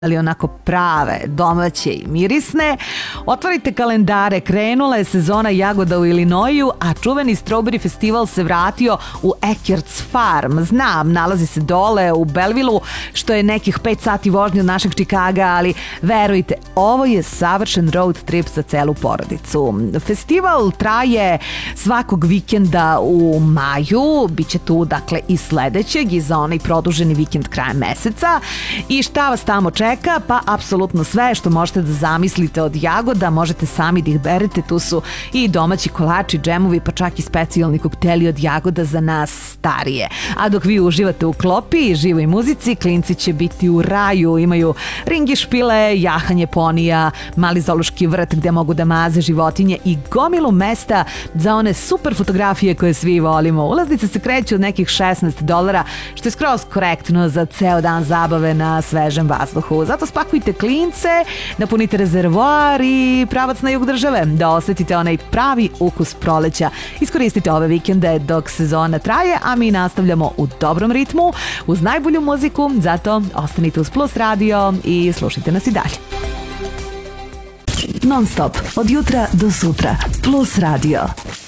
ali onako prave, domaće i mirisne. Otvorite kalendare, krenula je sezona jagoda u Illinoisu, a čuveni Strawberry festival se vratio u Eckerts Farm. Znam, nalazi se dole u Bellevilleu, što je nekih 5 sati vožnje od našeg Čikaga, ali verujte, ovo je savršen road trip za celu porodicu. Festival traje svakog vikenda u maju, bit će tu dakle i sledećeg i za onaj produženi vikend krajem meseca. I šta vas tamo čeka? Pa apsolutno sve što možete da zamislite od jagoda, možete sami da ih berete, tu su i domaći kolači, džemovi, pa čak i specijalni kokteli od jagoda za nas starije. A dok vi uživate u klopi i živoj muzici, klinci će biti u raju, imaju ringi špile, jahanje ponija, mali zoološki vrt gde mogu da maze životinje i gomilu mesta za one super fotografije koje svi volimo. Ulaznice se kreću od nekih $16, što je skroz korektno za ceo dan zabave na svežem vazduhu. Zato spakujte klince, napunite rezervoar i pravac na jug države, da osetite onaj pravi ukus proleća. Iskoristite ove vikende dok sezona traje, a mi nastavljamo u dobrom ritmu, uz najbolju muziku, zato ostanite uz Plus Radio i slušajte nas i dalje. Non stop, od jutra do sutra, Plus Radio.